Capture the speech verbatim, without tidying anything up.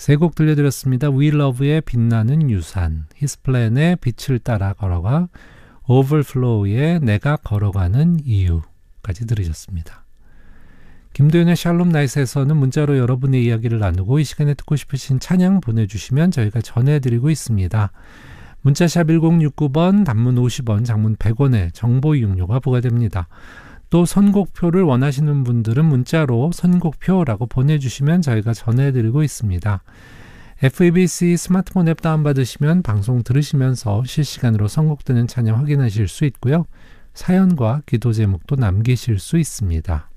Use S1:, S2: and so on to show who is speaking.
S1: 세 곡 들려드렸습니다. We Love의 빛나는 유산, 히스플랜의 빛을 따라 걸어가, Overflow의 내가 걸어가는 이유까지 들으셨습니다. 김도윤의 샬롬 나잇에서는 문자로 여러분의 이야기를 나누고 이 시간에 듣고 싶으신 찬양 보내주시면 저희가 전해드리고 있습니다. 문자샵 일공육구 번, 단문 오십 원, 장문 백 원의 정보 이용료가 부과됩니다. 또 선곡표를 원하시는 분들은 문자로 선곡표라고 보내주시면 저희가 전해드리고 있습니다. 에프이비씨 스마트폰 앱 다운받으시면 방송 들으시면서 실시간으로 선곡되는 찬양 확인하실 수 있고요. 사연과 기도 제목도 남기실 수 있습니다.